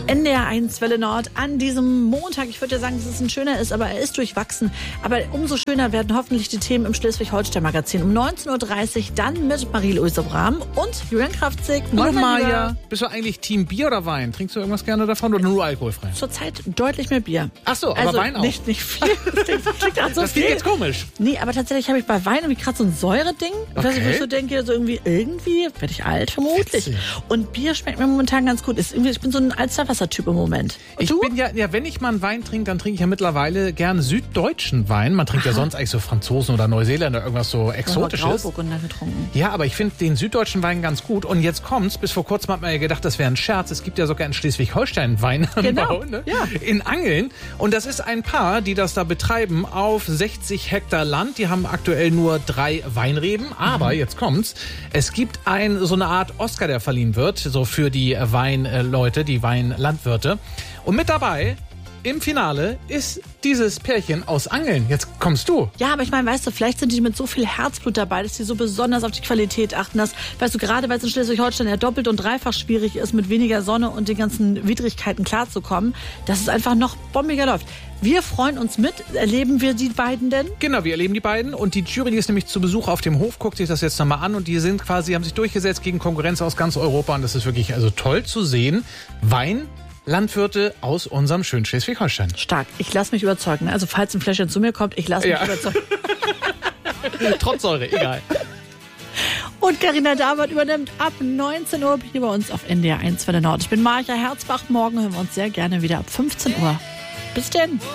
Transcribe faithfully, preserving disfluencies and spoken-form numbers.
N D R eins Welle Nord an diesem Montag. Ich würde ja sagen, dass es ein schöner ist, aber er ist durchwachsen. Aber umso schöner werden hoffentlich die Themen im Schleswig-Holstein-Magazin. Um neunzehn Uhr dreißig dann mit Marie-Louise Brahm und Julian Kraftzig. Hallo Maja. Bist du eigentlich Team Bier oder Wein? Trinkst du irgendwas gerne davon oder nur alkoholfrei? Zurzeit deutlich mehr Bier. Ach so, aber also Wein auch? Nicht, nicht viel. Das klingt, das klingt, so das klingt jetzt komisch. Nee, aber tatsächlich habe ich bei Wein irgendwie gerade so ein Säureding. Ich weiß nicht, wo ich so denke, so irgendwie, irgendwie werde ich alt, vermutlich. Witzig. Und Bier schmeckt mir momentan ganz gut. Ist irgendwie, ich bin so ein Alsterwasser-Typ im Moment. Und ich du? bin ja, ja, wenn ich mal einen Wein trinke, dann trinke ich ja mittlerweile gern süddeutschen Wein. Man trinkt Aha. ja sonst eigentlich so Franzosen oder Neuseeländer, irgendwas so Exotisches. Grauburgunder getrunken. Ja, aber ich finde den süddeutschen Wein ganz gut. Und jetzt kommt's, bis vor kurzem hat man ja gedacht, das wäre ein Scherz. Es gibt ja sogar in Schleswig-Holstein Weinanbau, genau. ne? Ja. In Angeln. Und das ist ein Paar, die das da betreiben auf sechzig Hektar Land. Die haben aktuell nur drei Weinreben. Aber mhm. jetzt kommt's. Es gibt ein, so eine Art Oscar, der verliehen wird, so für die Weinleute, die Weinlandwirte. Und mit dabei im Finale ist dieses Pärchen aus Angeln. Jetzt kommst du. Ja, aber ich meine, weißt du, vielleicht sind die mit so viel Herzblut dabei, dass die so besonders auf die Qualität achten. Dass, weißt du, gerade weil es in Schleswig-Holstein ja doppelt und dreifach schwierig ist, mit weniger Sonne und den ganzen Widrigkeiten klarzukommen, dass es einfach noch bombiger läuft. Wir freuen uns mit. Erleben wir die beiden denn? Genau, wir erleben die beiden. Und die Jury, die ist nämlich zu Besuch auf dem Hof, guckt sich das jetzt nochmal an. Und die sind quasi, haben sich durchgesetzt gegen Konkurrenz aus ganz Europa. Und das ist wirklich also toll zu sehen. Wein. Landwirte aus unserem schönen Schleswig-Holstein. Stark. Ich lasse mich überzeugen. Also falls ein Fläschchen zu mir kommt, ich lasse mich ja. überzeugen. Trotz Säure, egal. Und Carina David übernimmt ab neunzehn Uhr hier bei uns auf N D R eins Welle Nord. Ich bin Marja Herzbach. Morgen hören wir uns sehr gerne wieder ab fünfzehn Uhr. Bis denn.